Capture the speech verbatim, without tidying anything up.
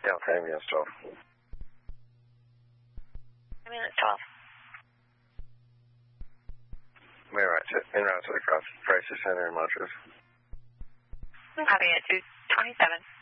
Delta ambulance twelve. Ambulance twelve. We're right to, en route to the crisis center in Montrose. Copy it, two twenty-seven.